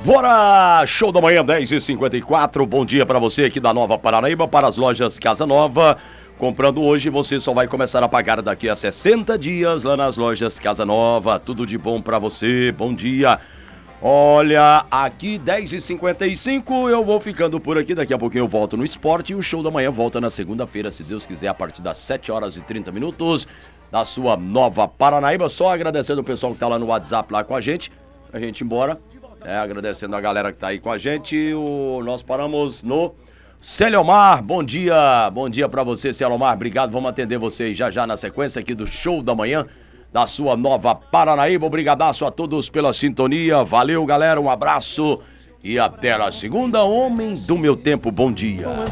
Bora! Show da manhã, 10h54. Bom dia para você aqui da Nova Paranaíba, para as lojas Casa Nova. Comprando hoje, você só vai começar a pagar daqui a 60 dias lá nas lojas Casa Nova. Tudo de bom para você. Bom dia. Olha, aqui 10h55, eu vou ficando por aqui. Daqui a pouquinho eu volto no esporte e o Show da Manhã volta na segunda-feira, se Deus quiser, a partir das 7h30 da sua Nova Paranaíba. Só agradecendo o pessoal que tá lá no WhatsApp lá com a gente ir embora. Agradecendo a galera que tá aí com a gente. Nós paramos no Celiomar. Bom dia pra você, Celiomar. Obrigado, vamos atender vocês já na sequência aqui do Show da Manhã da sua Nova Paranaíba. Obrigadaço a todos pela sintonia. Valeu, galera, um abraço e até a segunda. Homem do meu tempo, bom dia.